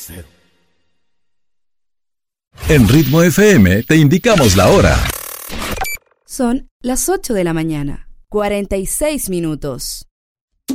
En Ritmo FM te indicamos la hora. Son las 8 de la mañana, 46 minutos.